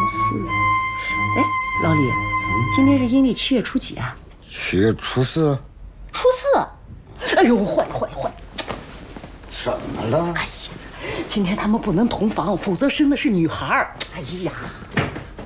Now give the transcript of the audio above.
哎，老李，今天是阴历7月初几啊 7月初4。 初4。哎呦，坏了！ 怎么了？ 哎呀，今天他们不能同房，否则生的是女孩。哎呀。